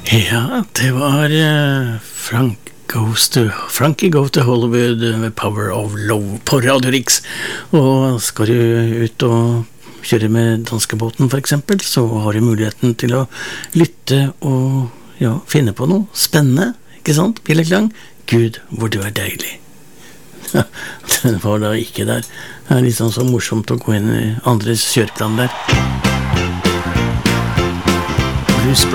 Ja, det var Frankie Goes to Hollywood med Power of Love på Radio Rix. Og skal du ut og kjøre med danskebåten for eksempel, så har du muligheten til å lytte og finne på noe spennende, ikke sant? Bjelleklang, Gud, hvor du deilig. Den var da ikke der. Det litt sånn så morsomt å gå inn i andres kjøreplan der.